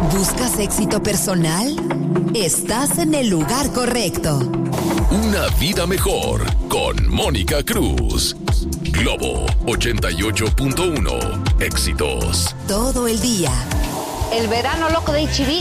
¿Buscas éxito personal? Estás en el lugar correcto. Una vida mejor con Mónica Cruz. Globo 88.1. Éxitos. Todo el día. El verano loco de HB